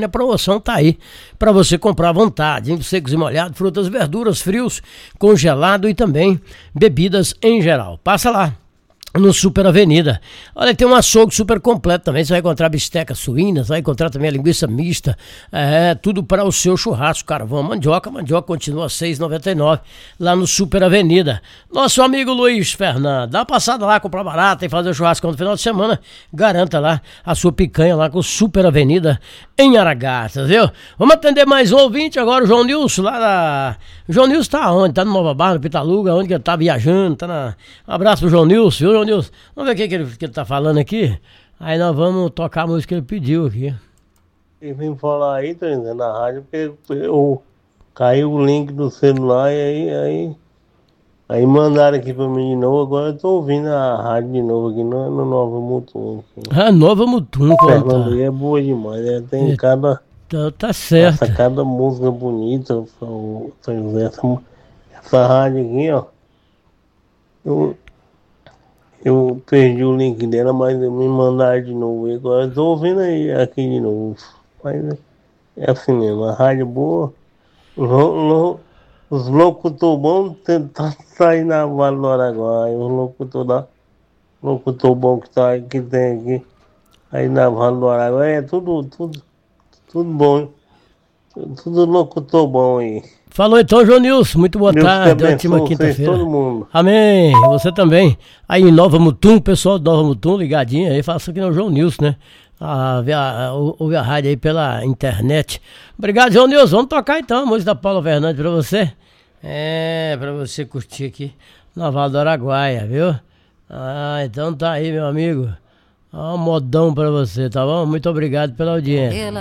carne, a promoção tá aí para você comprar à vontade, hein? Secos e molhados, frutas, verduras, frios, congelado e também bebidas em geral. Passa lá no Super Avenida. Olha, tem um açougue super completo também. Você vai encontrar bisteca suína, vai encontrar também a linguiça mista, tudo para o seu churrasco, carvão, mandioca continua R$6,99 lá no Super Avenida. Nosso amigo Luiz Fernando, dá uma passada lá, comprar barata e fazer o churrasco no final de semana, garanta lá a sua picanha lá com o Super Avenida em Aragaças, viu? Vamos atender mais um ouvinte agora, o João Nilson lá da... João Nilson tá onde? Tá no Nova Barra, no Pitaluga, onde que ele tá viajando, tá na... Um abraço pro João Nilson, viu, João Nilson? Vamos ver o que ele tá falando aqui. Aí nós vamos tocar a música que ele pediu aqui. Ele vem falar aí, tô indo na rádio, porque caiu o link do celular e aí mandaram aqui pra mim de novo. Agora eu tô ouvindo a rádio de novo aqui no Nova Mutum. Nova Mutum, Fernando, é boa demais, né? Tem cada... Tá certo. Cada música bonita, essa rádio aqui, ó. Eu perdi o link dela, mas me mandaram de novo. Agora eu tô ouvindo aí aqui de novo. Mas é assim mesmo, a rádio boa. Os locutores bons tentam sair na Vale do Araguaia. Os locutor bom que tem aqui aí na Vale do Araguaia. É tudo bom. Tudo locutor bom aí. Falou então, João Nilson. Muito boa tarde. Ótima quinta-feira. Todo mundo. Amém. Você também. Aí em Nova Mutum, pessoal de Nova Mutum, ligadinho aí. Faça aqui no João Nilson, né? Ouve a rádio aí pela internet. Obrigado, João Nilson. Vamos tocar então a música da Paula Fernandes pra você. Pra você curtir aqui na Vale do Araguaia, viu? Então tá aí, meu amigo. Um modão pra você, tá bom? Muito obrigado pela audiência.